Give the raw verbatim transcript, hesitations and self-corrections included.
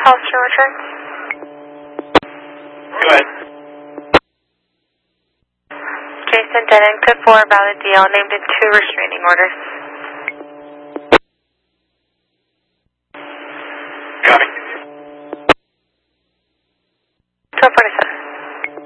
Halston returns. Go ahead. Jason Denon, code four, valid D L, named in two restraining orders.